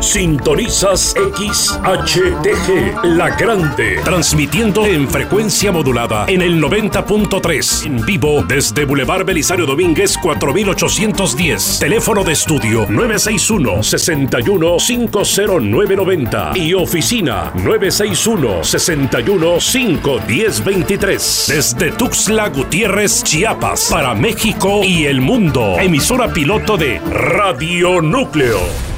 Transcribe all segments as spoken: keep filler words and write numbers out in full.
Sintonizas X H T G, La Grande, transmitiendo en frecuencia modulada en el noventa punto tres, en vivo desde Boulevard Belisario Domínguez cuatro mil ochocientos diez. Teléfono de estudio nueve seis uno, seis uno cinco cero nueve nueve cero y oficina nueve seis uno, seis uno cinco uno cero dos tres. Desde Tuxtla Gutiérrez, Chiapas, para México y el mundo. Emisora piloto de Radio Núcleo.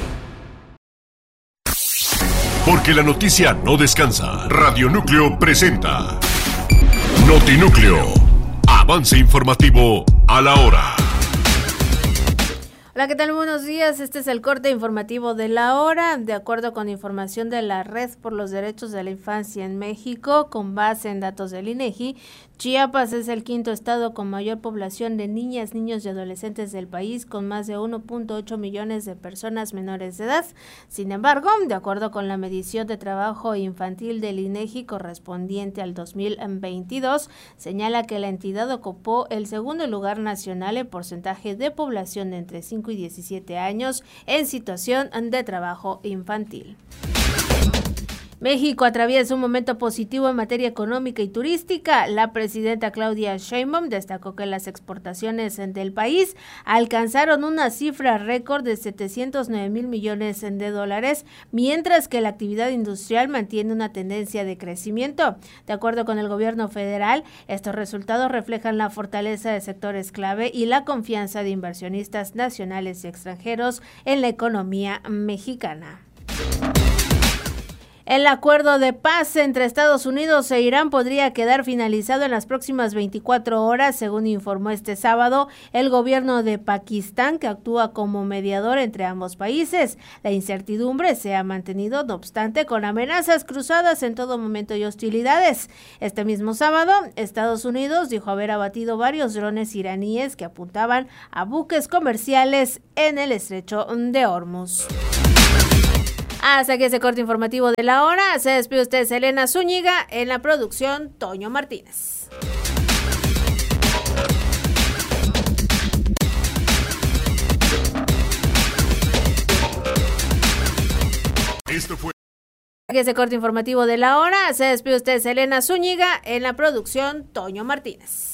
Porque la noticia no descansa. Radio Núcleo presenta Notinúcleo. Avance informativo a la hora. Hola, ¿qué tal? Buenos días. Este es el corte informativo de la hora. De acuerdo con información de la Red por los Derechos de la Infancia en México, con base en datos del INEGI, Chiapas es el quinto estado con mayor población de niñas, niños y adolescentes del país, con más de uno punto ocho millones de personas menores de edad. Sin embargo, de acuerdo con la medición de trabajo infantil del INEGI correspondiente al dos mil veintidós, señala que la entidad ocupó el segundo lugar nacional en porcentaje de población de entre cinco y diecisiete años en situación de trabajo infantil. México atraviesa un momento positivo en materia económica y turística. La presidenta Claudia Sheinbaum destacó que las exportaciones del país alcanzaron una cifra récord de setecientos nueve mil millones de dólares, mientras que la actividad industrial mantiene una tendencia de crecimiento. De acuerdo con el gobierno federal, estos resultados reflejan la fortaleza de sectores clave y la confianza de inversionistas nacionales y extranjeros en la economía mexicana. El acuerdo de paz entre Estados Unidos e Irán podría quedar finalizado en las próximas veinticuatro horas, según informó este sábado el gobierno de Pakistán, que actúa como mediador entre ambos países. La incertidumbre se ha mantenido, no obstante, con amenazas cruzadas en todo momento y hostilidades. Este mismo sábado, Estados Unidos dijo haber abatido varios drones iraníes que apuntaban a buques comerciales en el estrecho de Hormuz. Hasta aquí ese corte informativo de la hora. Se despide usted, Selena Zúñiga, en la producción, Toño Martínez. Esto fue Aquí ese corte informativo de la hora. Se despide usted, Selena Zúñiga, en la producción, Toño Martínez.